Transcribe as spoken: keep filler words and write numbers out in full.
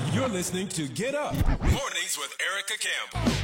You're listening to Get Up. Mornings with Erica Campbell.